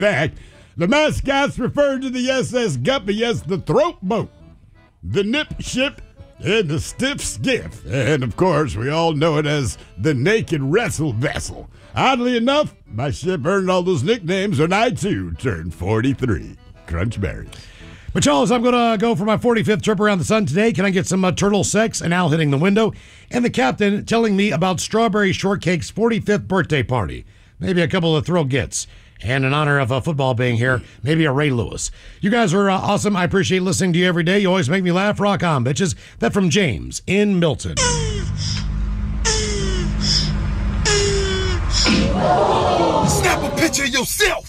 fact, the mascots referred to the SS Guppy as the throat boat, the nip ship, and the stiff skiff. And, of course, we all know it as the naked wrestle vessel. Oddly enough, my ship earned all those nicknames when I, too, turned 43. Crunchberries. But, Charles, I'm going to go for my 45th trip around the sun today. Can I get some turtle sex and Al hitting the window? And the captain telling me about Strawberry Shortcake's 45th birthday party. Maybe a couple of thrill gets. And in honor of football being here, maybe a Ray Lewis. You guys are awesome. I appreciate listening to you every day. You always make me laugh. Rock on, bitches. That from James in Milton. Snap a picture of yourself.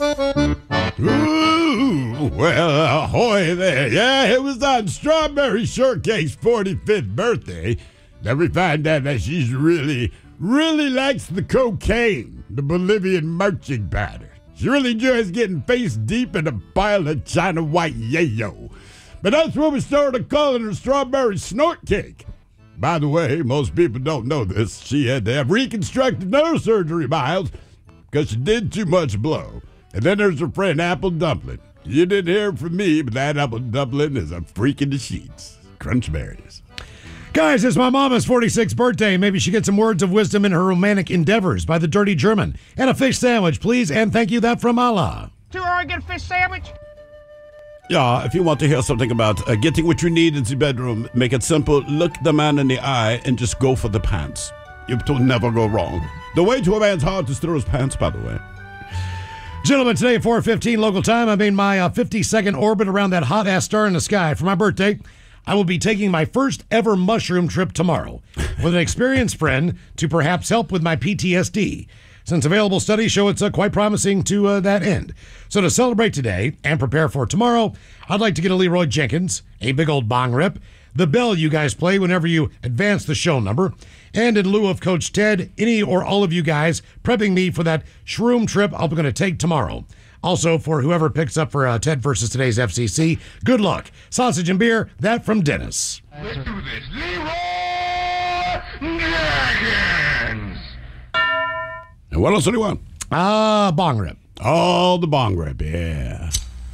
Ooh, well, ahoy there. Yeah, it was on Strawberry Shortcake's 45th birthday that we find out that she's really likes the cocaine, the Bolivian marching powder. She really enjoys getting face deep in a pile of China white yayo. But that's what we started calling her Strawberry Snort Cake. By the way, most people don't know this. She had to have reconstructive neurosurgery, Miles, because she did too much blow. And then there's her friend Apple Dumpling. You didn't hear from me, but that Apple Dumpling is a freak in the sheets. Crunchberries. Guys, it's my mama's 46th birthday. Maybe she gets some words of wisdom in her romantic endeavors by the Dirty German. And a fish sandwich, please. And thank you, that from Allah. $2 I get a fish sandwich? Yeah, if you want to hear something about getting what you need in the bedroom, make it simple. Look the man in the eye and just go for the pants. You will never go wrong. The way to a man's heart is through his pants, by the way. Gentlemen, today at 4:15 local time, I made my 50-second orbit around that hot-ass star in the sky. For my birthday, I will be taking my first ever mushroom trip tomorrow with an experienced friend to perhaps help with my PTSD, since available studies show it's quite promising to that end. So to celebrate today and prepare for tomorrow, I'd like to get a Leroy Jenkins, a big old bong rip, the bell you guys play whenever you advance the show number, and in lieu of Coach Ted, any or all of you guys prepping me for that shroom trip I'm going to take tomorrow. Also, for whoever picks up for Ted versus today's FCC, good luck. Sausage and beer, that from Dennis. Let's do this. Leroy Jenkins. And what else do you want? Bong rip. Oh, the bong rip, yeah.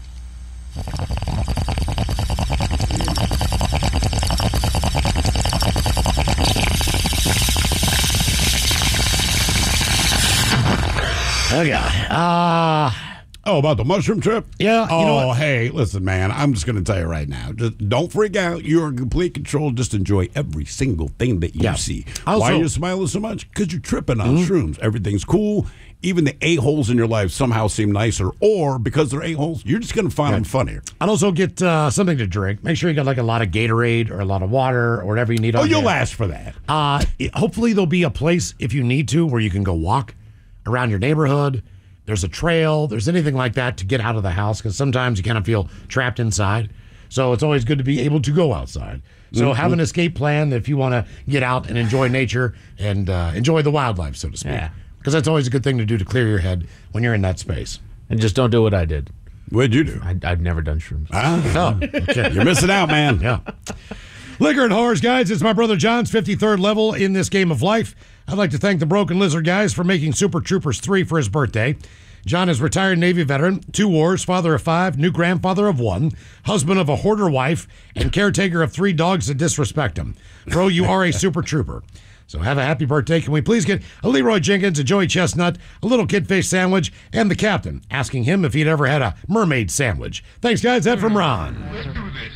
Okay. Oh, about the mushroom trip? Yeah. Oh, you know what? hey, listen, man. I'm just going to tell you right now. Just don't freak out. You're in complete control. Just enjoy every single thing that you see. Also, why are you smiling so much? Because you're tripping on shrooms. Everything's cool. Even the a-holes in your life somehow seem nicer. Or because they're a-holes, you're just going to find them funnier. I'd also get something to drink. Make sure you got like a lot of Gatorade or a lot of water or whatever you need. Oh, on you'll there. ask for that. Hopefully there'll be a place, if you need to, where you can go walk around your neighborhood. There's a trail. There's anything like that to get out of the house, because sometimes you kind of feel trapped inside. So it's always good to be able to go outside. So have an escape plan if you want to get out and enjoy nature and enjoy the wildlife, so to speak. Yeah. Because that's always a good thing to do to clear your head when you're in that space. And just don't do what I did. What'd you do? I've never done shrooms. Oh, okay. You're missing out, man. Yeah. Liquor and Horrors, guys. It's my brother John's 53rd level in this game of life. I'd like to thank the Broken Lizard guys for making Super Troopers 3 for his birthday. John is retired Navy veteran, 2 wars, father of 5, new grandfather of 1, husband of a hoarder wife, and caretaker of 3 dogs that disrespect him. Bro, you are a super trooper. So have a happy birthday. Can we please get a Leroy Jenkins, a Joey Chestnut, a little kidfish sandwich, and the captain asking him if he'd ever had a mermaid sandwich. Thanks, guys. That from Ron. Let's do this.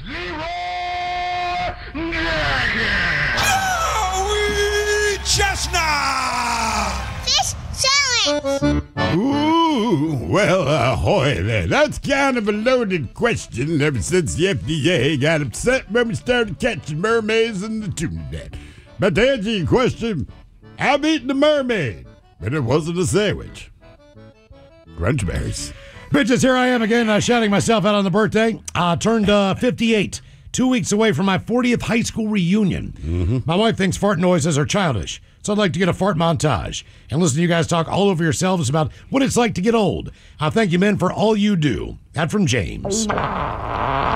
Leroy Jenkins. Joey Chestnut. Fish challenge. Ooh, well, ahoy there. That's kind of a loaded question ever since the FDA got upset when we started catching mermaids in the tuna net. But to answer your question, I've eaten a mermaid, but it wasn't a sandwich. Crunchberries. Bitches, here I am again, shouting myself out on the birthday. Turned 58, 2 weeks away from my 40th high school reunion. My wife thinks fart noises are childish, so I'd like to get a fart montage and listen to you guys talk all over yourselves about what it's like to get old. Thank you, men, for all you do. That from James.